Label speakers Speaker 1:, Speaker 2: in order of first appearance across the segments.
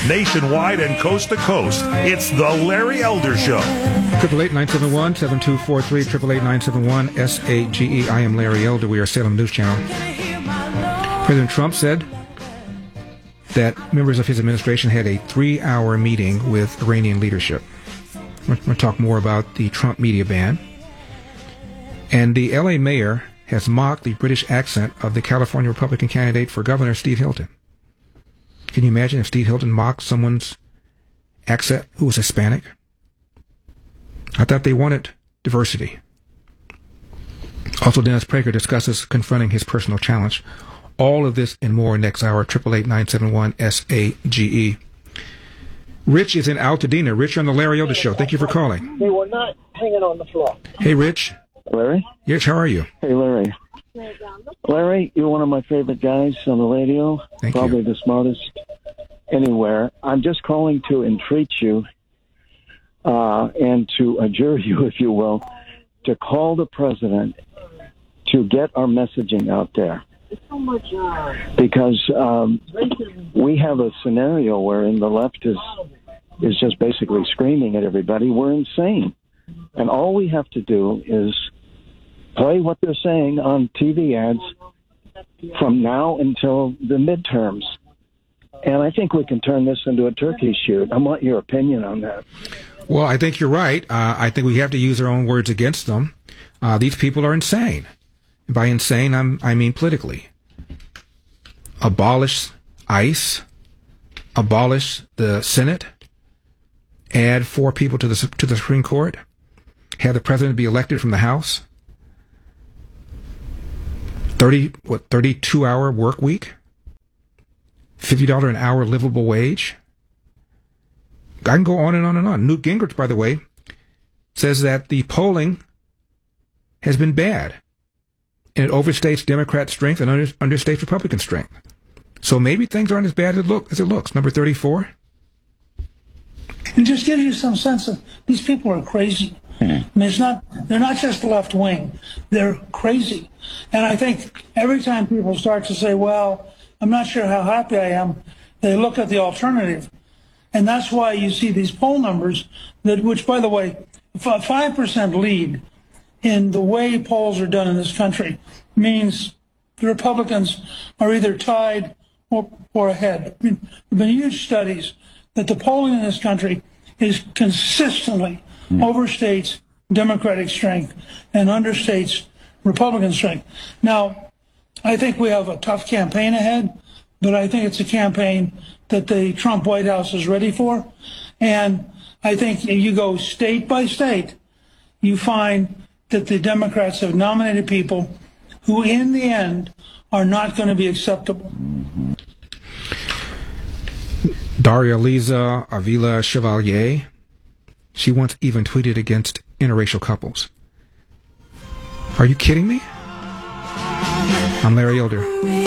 Speaker 1: nationwide and coast to coast. It's the Larry Elder Show.
Speaker 2: 888-971-7243, 888-971-SAGE. I am Larry Elder. We are Salem News Channel. President Trump said that members of his administration had a 3-hour meeting with Iranian leadership. We're going to talk more about the Trump media ban. And the L.A. mayor has mocked the British accent of the California Republican candidate for governor, Steve Hilton. Can you imagine if Steve Hilton mocked someone's accent who was Hispanic? I thought they wanted diversity. Also, Dennis Prager discusses confronting his personal challenge. All of this and more next hour, 888-971-SAGE. Rich is in Altadena. Rich, you're on the Larry Elder Show. Thank you for calling.
Speaker 3: They were not hanging on the floor.
Speaker 2: Hey, Rich.
Speaker 4: Larry?
Speaker 2: Yes, how are you?
Speaker 4: Hey, Larry. Larry, you're one of my favorite guys on the radio.
Speaker 2: Thank
Speaker 4: Probably
Speaker 2: you.
Speaker 4: the smartest anywhere. I'm just calling to entreat you and to adjure you, if you will, to call the president to get our messaging out there. Because we have a scenario wherein the left is just basically screaming at everybody, we're insane. And all we have to do is play what they're saying on TV ads from now until the midterms. And I think we can turn this into a turkey shoot. I want your opinion on that.
Speaker 2: Well, I think you're right. I think we have to use our own words against them. These people are insane. And by insane, I mean politically. Abolish ICE, abolish the Senate, add 4 people to the Supreme Court, have the president be elected from the House, 32-hour work week, $50 an hour livable wage. I can go on and on and on. Newt Gingrich, by the way, says that the polling has been bad, and it overstates Democrat strength and understates Republican strength. So maybe things aren't as bad as it looks. Number 34.
Speaker 5: It just gives you some sense of these people are crazy. I mean, they're not just left wing; they're crazy. And I think every time people start to say, "Well, I'm not sure how happy I am," they look at the alternative, and that's why you see these poll numbers which, by the way, 5% lead in the way polls are done in this country means the Republicans are either tied or ahead. I mean, there have been huge studies that the polling in this country is consistently overstates Democratic strength and understates Republican strength. Now, I think we have a tough campaign ahead, but I think it's a campaign that the Trump White House is ready for. And I think you go state by state, you find that the Democrats have nominated people who, in the end, are not going to be acceptable.
Speaker 2: Daria Liza Avila Chevalier, she once even tweeted against interracial couples. Are you kidding me? I'm Larry Elder.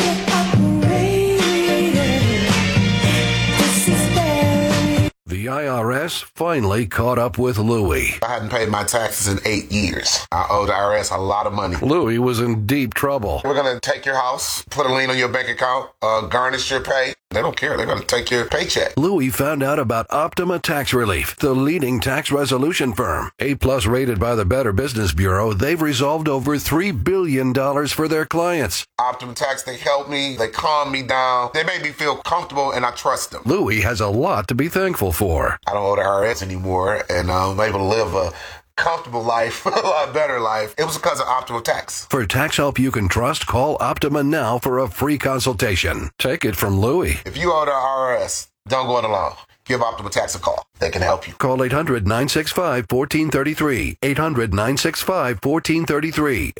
Speaker 6: The IRS finally caught up with Louie.
Speaker 7: I hadn't paid my taxes in 8 years. I owe the IRS a lot of money.
Speaker 6: Louie was in deep trouble.
Speaker 7: We're going to take your house, put a lien on your bank account, garnish your pay. They don't care. They're going to take your paycheck.
Speaker 6: Louie found out about Optima Tax Relief, the leading tax resolution firm. A-plus rated by the Better Business Bureau, they've resolved over $3 billion for their clients.
Speaker 7: Optima Tax, they help me. They calm me down. They make me feel comfortable, and I trust them.
Speaker 6: Louie has a lot to be thankful for.
Speaker 7: I don't owe the IRS anymore, and I'm able to live a comfortable life, a lot better life. It was because of Optima Tax.
Speaker 6: For tax help you can trust, call Optima now for a free consultation. Take it from Louie.
Speaker 7: If you owe the IRS, don't go it alone. Give Optima Tax a call. They can help you.
Speaker 6: Call 800-965-1433. 800-965-1433.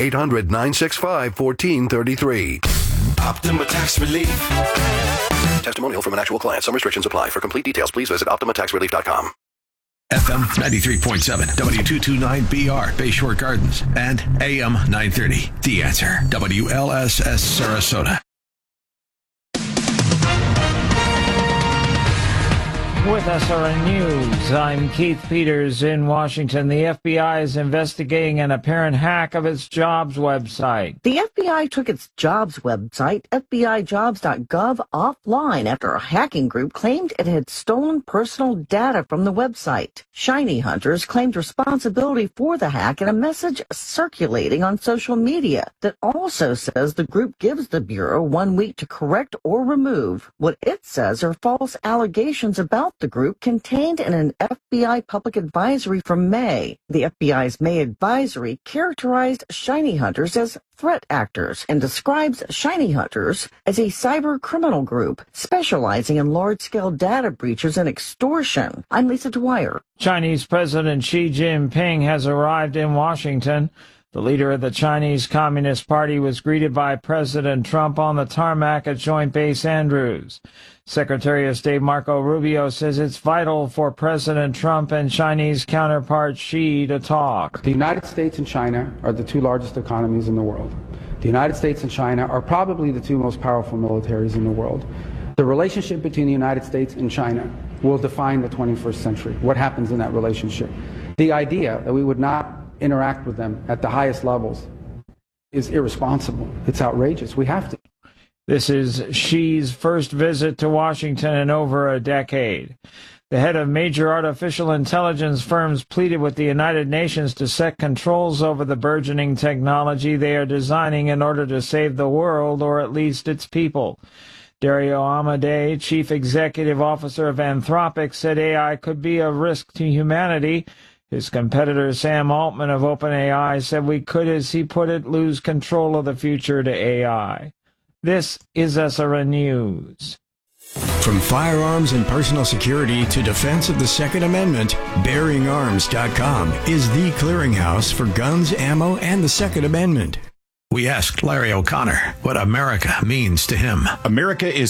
Speaker 6: 800-965-1433.
Speaker 8: Optima Tax Relief.
Speaker 6: Testimonial from an actual client. Some restrictions apply. For complete details, please visit OptimaTaxRelief.com.
Speaker 8: FM 93.7, W229BR, Bayshore Gardens, and AM 930. The Answer, WLSS Sarasota.
Speaker 9: With SRN News, I'm Keith Peters in Washington. The FBI is investigating an apparent hack of its jobs website.
Speaker 10: The FBI took its jobs website, FBIJobs.gov, offline after a hacking group claimed it had stolen personal data from the website. Shiny hunters claimed responsibility for the hack in a message circulating on social media that also says the group gives the Bureau 1 week to correct or remove what it says are false allegations about the group contained in an FBI public advisory from May. The FBI's May advisory characterized Shiny Hunters as threat actors and describes Shiny Hunters as a cyber criminal group specializing in large-scale data breaches and extortion. I'm Lisa Dwyer.
Speaker 9: Chinese President Xi Jinping has arrived in Washington. The leader of the Chinese Communist Party was greeted by President Trump on the tarmac at Joint Base Andrews. Secretary of State Marco Rubio says it's vital for President Trump and Chinese counterpart Xi to talk.
Speaker 11: The United States and China are the two largest economies in the world. The United States and China are probably the two most powerful militaries in the world. The relationship between the United States and China will define the 21st century. What happens in that relationship? The idea that we would not interact with them at the highest levels is irresponsible. It's outrageous. We have to.
Speaker 9: This is Xi's first visit to Washington in over a decade. The head of major artificial intelligence firms pleaded with the United Nations to set controls over the burgeoning technology they are designing in order to save the world, or at least its people. Dario Amodei, chief executive officer of Anthropic, said AI could be a risk to humanity. His competitor Sam Altman of OpenAI said we could, as he put it, lose control of the future to AI. This is SRN News.
Speaker 12: From firearms and personal security to defense of the Second Amendment, BearingArms.com is the clearinghouse for guns, ammo, and the Second Amendment.
Speaker 8: We asked Larry O'Connor what America means to him.
Speaker 1: America is